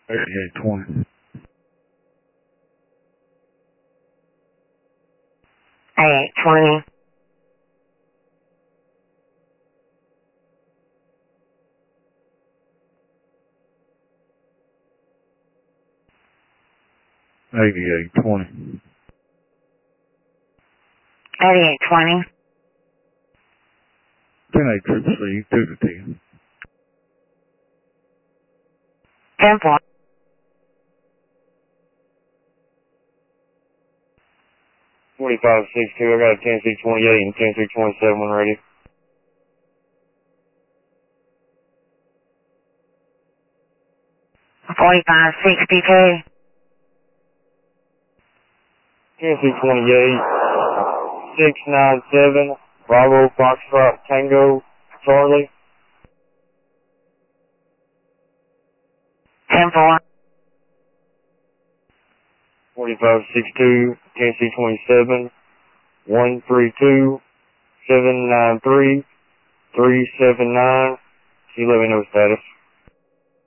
8820. 8820. 8820. 8820. 108 2 to 10. 10-4. 4562, I got a Tennessee 28 and Tennessee 27 when ready. $45.62. Tennessee 28, 697, Bravo Foxtrot Tango Charlie. 10-4. 4562, Tennessee 27, 132, 793, 379. She let me know status.